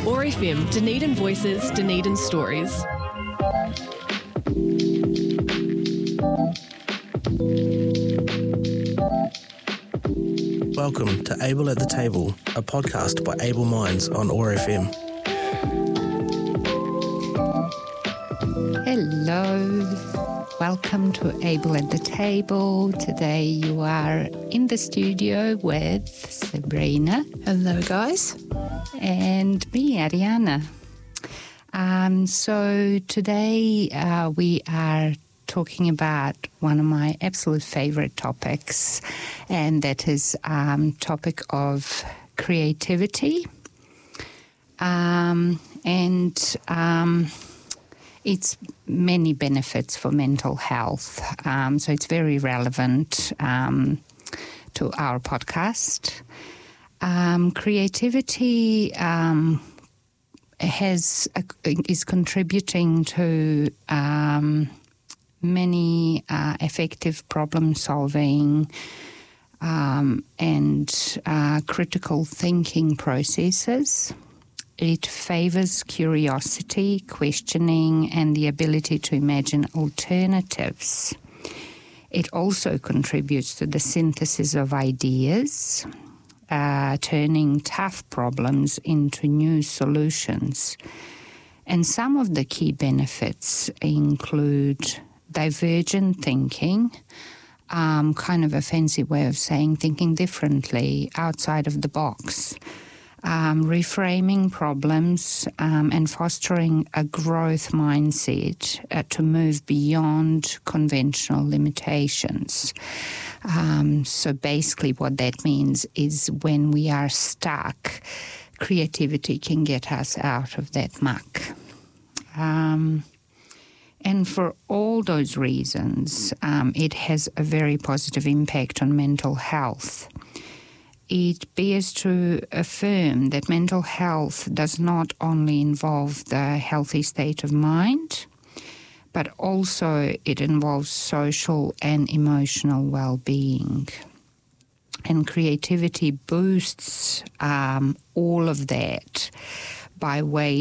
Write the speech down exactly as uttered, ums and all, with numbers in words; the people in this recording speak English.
O A R F M, Dunedin Voices, Dunedin Stories. Welcome to Able at the Table, a podcast by Able Minds on O A R F M. Hello, welcome to Able at the Table. Today you are in the studio with Sabrina. Hello, guys. And me, Ariana. Um, so today uh, we are talking about one of my absolute favorite topics, and that is um, topic of creativity. Um, and um, it's many benefits for mental health. Um, so it's very relevant um, to our podcast. Um, creativity um, has uh, is contributing to um, many uh, effective problem solving um, and uh, critical thinking processes. It favors curiosity, questioning, and the ability to imagine alternatives. It also contributes to the synthesis of ideas, uh, turning tough problems into new solutions. And some of the key benefits include divergent thinking, um, kind of a fancy way of saying thinking differently, outside of the box, um, reframing problems um, and fostering a growth mindset uh, to move beyond conventional limitations. Um, so basically what that means is when we are stuck, creativity can get us out of that muck. Um, And for all those reasons, um, it has a very positive impact on mental health. It bears to affirm that mental health does not only involve the healthy state of mind, but also it involves social and emotional well-being. And creativity boosts um, all of that by way